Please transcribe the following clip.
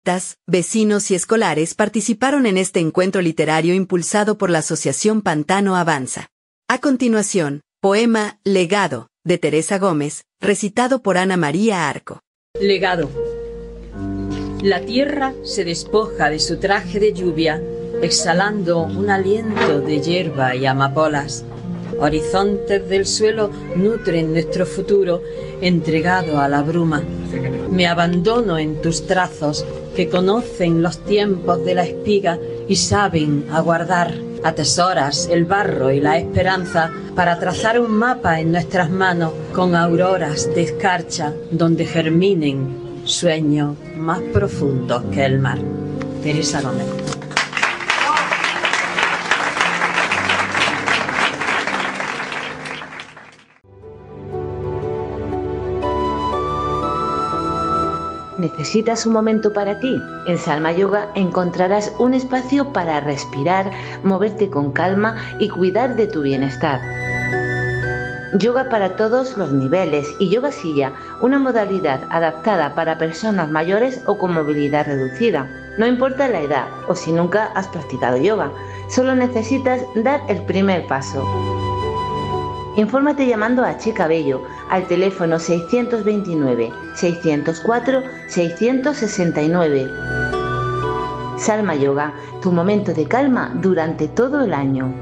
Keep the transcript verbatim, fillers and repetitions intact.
artistas, vecinos y escolares participaron en este encuentro literario impulsado por la Asociación Pantano Avanza. A continuación, poema Legado, de Teresa Gómez, recitado por Ana María Arco. Legado. La tierra se despoja de su traje de lluvia, exhalando un aliento de hierba y amapolas. Horizontes del suelo nutren nuestro futuro, entregado a la bruma. Me abandono en tus trazos, que conocen los tiempos de la espiga y saben aguardar. Atesoras el barro y la esperanza para trazar un mapa en nuestras manos con auroras de escarcha donde germinen sueños más profundos que el mar. Teresa Gómez. ¿Necesitas un momento para ti? En Salma Yoga encontrarás un espacio para respirar, moverte con calma y cuidar de tu bienestar. Yoga para todos los niveles y Yoga Silla, una modalidad adaptada para personas mayores o con movilidad reducida. No importa la edad o si nunca has practicado yoga, solo necesitas dar el primer paso. Infórmate llamando a Che Cabello al teléfono seiscientos veintinueve, seiscientos cuatro, seiscientos sesenta y nueve. Salma Yoga, tu momento de calma durante todo el año.